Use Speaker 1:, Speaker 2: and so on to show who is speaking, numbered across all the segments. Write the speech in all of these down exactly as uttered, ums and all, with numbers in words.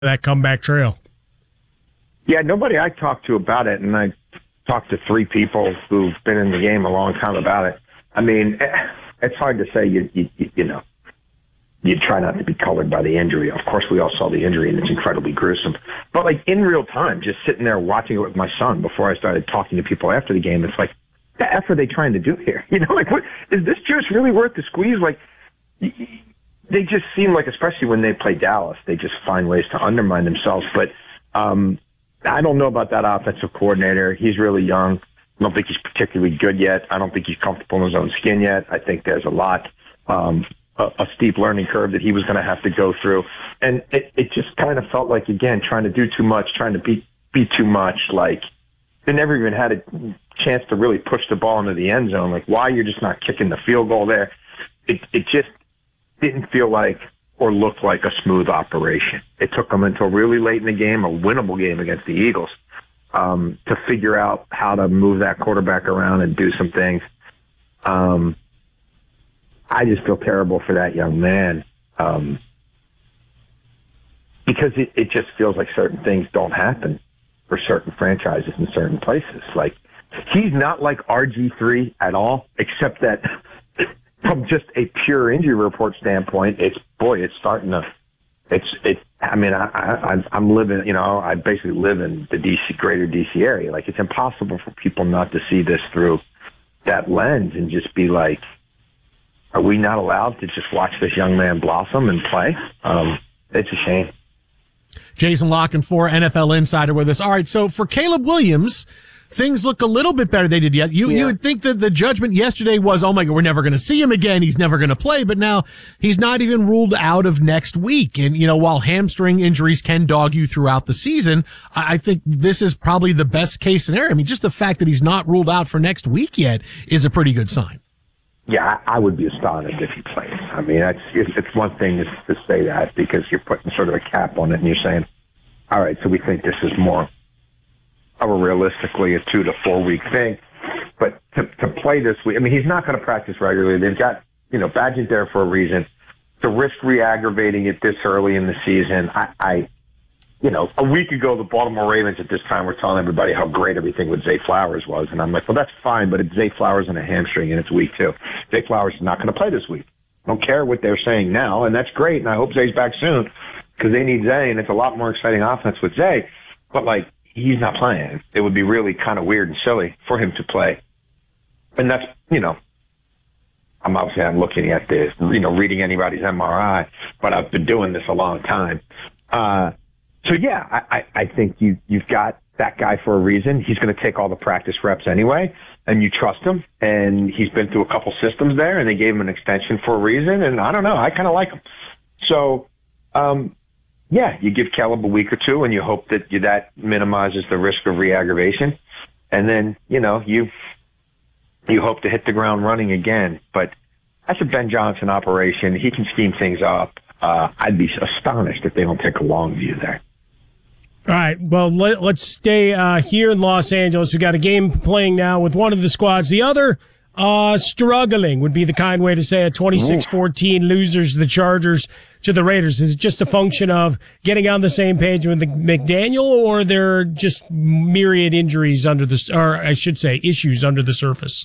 Speaker 1: that comeback trail.
Speaker 2: Yeah, nobody I talked to about it, and I talked to three people who've been in the game a long time about it. I mean, it's hard to say, you, you, you know, you try not to be colored by the injury. Of course, we all saw the injury, and it's incredibly gruesome. But, like, in real time, just sitting there watching it with my son before I started talking to people after the game, it's like, what the F are they trying to do here? You know, like, what, is this juice really worth the squeeze? Like, they just seem like, especially when they play Dallas, they just find ways to undermine themselves. But um, I don't know about that offensive coordinator. He's really young. I don't think he's particularly good yet. I don't think he's comfortable in his own skin yet. I think there's a lot, um, a, a steep learning curve that he was going to have to go through. And it, it just kind of felt like, again, trying to do too much, trying to be, be too much. Like, they never even had a chance to really push the ball into the end zone. Like, why you're just not kicking the field goal there? It, it just didn't feel like or look like a smooth operation. It took them until really late in the game, a winnable game against the Eagles, um, to figure out how to move that quarterback around and do some things. Um, I just feel terrible for that young man, um, because it, it just feels like certain things don't happen for certain franchises in certain places. Like, he's not like R G three at all, except that from just a pure injury report standpoint, it's, boy, it's starting to, it's, it, I mean, I, I, I'm living, you know, I basically live in the D C, greater D C area. Like, it's impossible for people not to see this through that lens and just be like, are we not allowed to just watch this young man blossom and play? Um, it's a shame.
Speaker 1: Jason Locken for N F L Insider with us. All right, so for Caleb Williams, things look a little bit better than they did yet. You, yeah. you would think that the judgment yesterday was, oh my God, we're never going to see him again. He's never going to play. But now he's not even ruled out of next week. And, you know, while hamstring injuries can dog you throughout the season, I think this is probably the best case scenario. I mean, just the fact that he's not ruled out for next week yet is a pretty good sign.
Speaker 2: Yeah, I would be astonished if he plays. I mean, it's, it's one thing to, to say that because you're putting sort of a cap on it and you're saying, all right, so we think this is more of a realistically a two to four week thing. But to, to play this week, I mean, he's not going to practice regularly. They've got, you know, Badgett there for a reason. To risk re-aggravating it this early in the season, I, I, you know, a week ago, the Baltimore Ravens at this time were telling everybody how great everything with Zay Flowers was. And I'm like, well, that's fine, but it's Zay Flowers and a hamstring, and it's week two. Zay Flowers is not going to play this week. I don't care what they're saying now, and that's great, and I hope Zay's back soon because they need Zay, and it's a lot more exciting offense with Zay. But, like, he's not playing. It would be really kind of weird and silly for him to play. And that's, you know, I'm obviously I'm looking at this, you know, reading anybody's M R I, but I've been doing this a long time. Uh, so, yeah, I, I, I think you, you've got that guy for a reason. He's going to take all the practice reps anyway, and you trust him. And he's been through a couple systems there, and they gave him an extension for a reason. And I don't know, I kind of like him. So, um, yeah, you give Caleb a week or two, and you hope that you, that minimizes the risk of re-aggravation. And then, you know, you you hope to hit the ground running again. But that's a Ben Johnson operation. He can scheme things up. Uh, I'd be astonished if they don't take a long view there.
Speaker 3: All right, well, let, let's stay uh, here in Los Angeles. We got a game playing now with one of the squads. The other uh, struggling would be the kind way to say it. twenty-six fourteen losers, the Chargers to the Raiders. Is it just a function of getting on the same page with the McDaniel, or there are just myriad injuries under the, or I should say issues under the surface?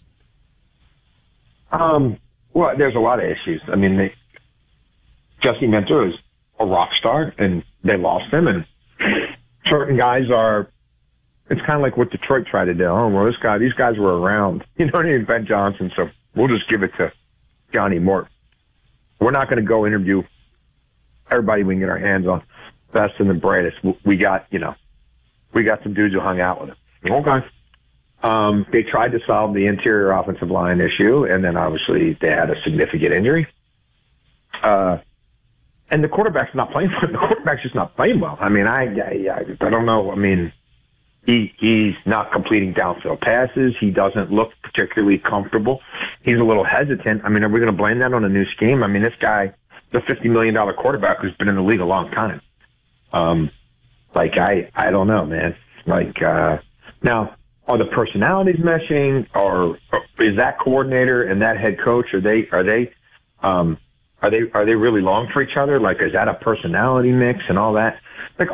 Speaker 2: Um, well, there's a lot of issues. I mean, they, Jesse Minter is a rock star, and they lost him, and certain guys are, it's kind of like what Detroit tried to do. Oh, well, this guy, these guys were around. You know what I mean? Ben Johnson, so we'll just give it to Johnny Morton. We're not going to go interview everybody we can get our hands on, best and the brightest. We got, you know, we got some dudes who hung out with him. Okay. Um, they tried to solve the interior offensive line issue, and then obviously they had a significant injury. Uh, and the quarterback's not playing. The quarterback's just not playing well. I mean, I, I, I don't know. I mean, he he's not completing downfield passes. He doesn't look particularly comfortable. He's a little hesitant. I mean, are we going to blame that on a new scheme? I mean, this guy, the fifty million dollars quarterback who's been in the league a long time. Um, like, I, I don't know, man. Like, uh, now, are the personalities meshing, or, or is that coordinator and that head coach, are they, are they, um, are they are they really long for each other? Like, is that a personality mix and all that?